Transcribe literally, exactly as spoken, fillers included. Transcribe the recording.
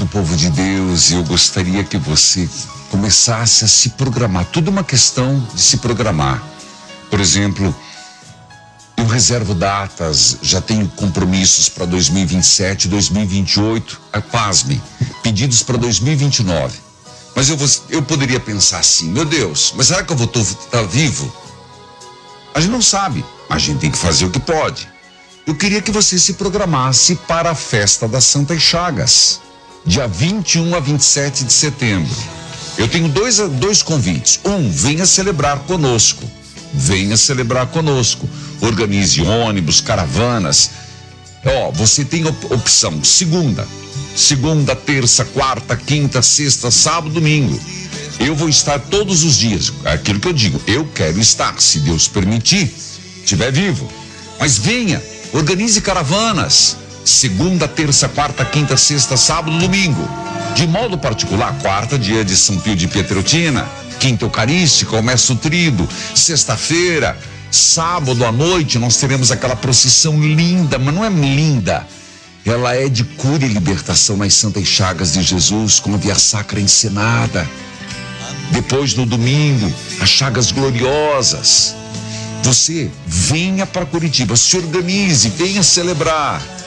povo de Deus, e eu gostaria que você começasse a se programar. Tudo uma questão de se programar. Por exemplo, eu reservo datas, já tenho compromissos para dois mil e vinte e sete, dois mil e vinte e oito, ah, pasme, pedidos para dois mil e vinte e nove. Mas eu, vou, eu poderia pensar assim, meu Deus, mas será que eu vou estar vivo? A gente não sabe, mas a gente tem que fazer o que pode. Eu queria que você se programasse para a festa das Santas Chagas, dia vinte e um a vinte e sete de setembro. Eu tenho dois, dois convites. Um, venha celebrar conosco. Venha celebrar conosco. Organize ônibus, caravanas. Ó, você tem op- opção segunda. Segunda, terça, quarta, quinta, sexta, sábado, domingo. Eu vou estar todos os dias. Aquilo que eu digo, eu quero estar, se Deus permitir, estiver vivo. Mas venha, organize caravanas. Segunda, terça, quarta, quinta, sexta, sábado, domingo. De modo particular, quarta, dia de São Pio de Pietreutina. Quinta, Eucarística, o Mestre Trido. Sexta-feira, sábado à noite, nós teremos aquela procissão linda, mas não é linda. Ela é de cura e libertação nas Santas Chagas de Jesus, com a Via Sacra encenada. Depois, no domingo, as Chagas Gloriosas. Você venha para Curitiba, se organize, venha celebrar.